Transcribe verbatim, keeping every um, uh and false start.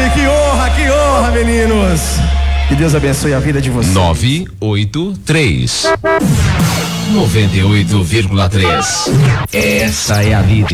que honra, que honra, meninos. Que Deus abençoe a vida de vocês. nove oito três noventa e oito vírgula três. Essa é a líder.